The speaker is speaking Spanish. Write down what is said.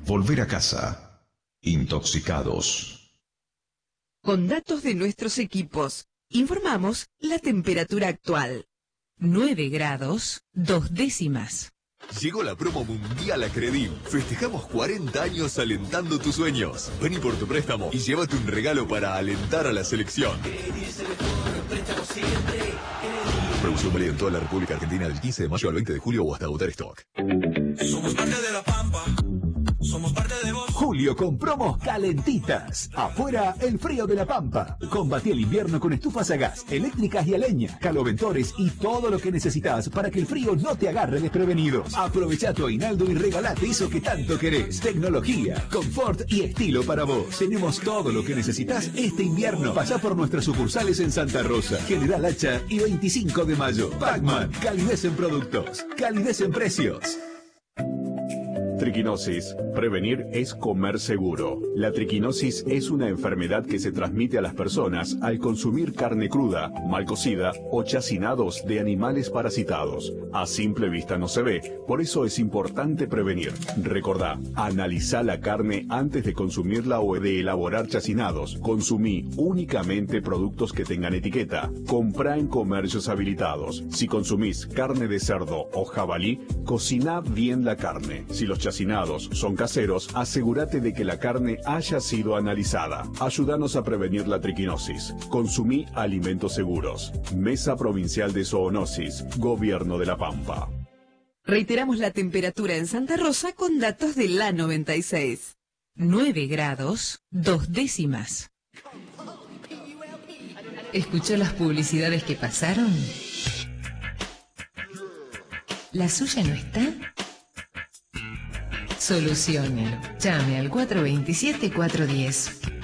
volver a casa, intoxicados. Con datos de nuestros equipos, informamos la temperatura actual. 9 grados, 2 décimas. Llegó la promo mundial a Credit. Festejamos 40 años alentando tus sueños. Vení por tu préstamo y llévate un regalo para alentar a la selección. Producción válida en toda la República Argentina del 15 de mayo al 20 de julio o hasta agotar stock. Somos parte de la Pampa. Somos parte de vos. Julio con promos calentitas. Afuera, el frío de la Pampa. Combatí el invierno con estufas a gas, eléctricas y a leña, caloventores y todo lo que necesitas para que el frío no te agarre desprevenido. Aprovecha tu aguinaldo y regalate eso que tanto querés. Tecnología, confort y estilo para vos. Tenemos todo lo que necesitas este invierno. Pasá por nuestras sucursales en Santa Rosa, General Hacha y 25 de mayo. Pacman, calidez en productos, calidez en precios. Triquinosis. Prevenir es comer seguro. La triquinosis es una enfermedad que se transmite a las personas al consumir carne cruda, mal cocida o chacinados de animales parasitados. A simple vista no se ve, por eso es importante prevenir. Recordá, analizá la carne antes de consumirla o de elaborar chacinados. Consumí únicamente productos que tengan etiqueta. Comprá en comercios habilitados. Si consumís carne de cerdo o jabalí, cociná bien la carne. Si los chacinados son caseros, asegúrate de que la carne haya sido analizada. Ayúdanos a prevenir la triquinosis. Consumí alimentos seguros. Mesa Provincial de Zoonosis, Gobierno de la Pampa. Reiteramos la temperatura en Santa Rosa con datos de la 96. 9 grados, 2 décimas. ¿Escuchó las publicidades que pasaron? ¿La suya no está? Solucione. Llame al 427-410.